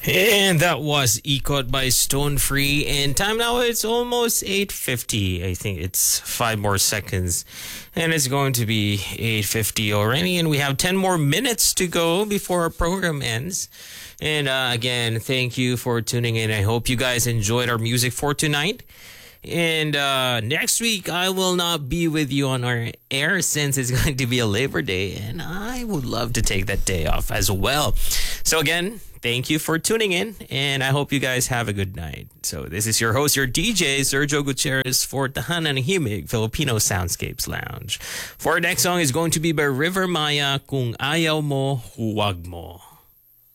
And that was Ikot by Stone Free. And time now, it's almost 8:50. I think it's 5 more seconds. And it's going to be 8:50 already. And we have 10 more minutes to go before our program ends. And again, thank you for tuning in. I hope you guys enjoyed our music for tonight. And next week, I will not be with you on our air since it's going to be a Labor Day. And I would love to take that day off as well. So again, thank you for tuning in. And I hope you guys have a good night. So this is your host, your DJ, Sergio Gutierrez for Tahananahimig Filipino Soundscapes Lounge. For our next song is going to be by River Maya, Kung Ayaw Mo, Huwag Mo.